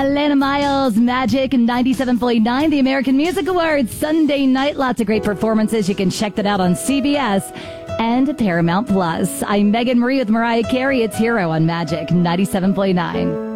Alana Miles, Magic 97.9, the American Music Awards, Sunday night. Lots of great performances. You can check that out on CBS and Paramount Plus. I'm Megan Marie with Mariah Carey. It's Hero on Magic 97.9.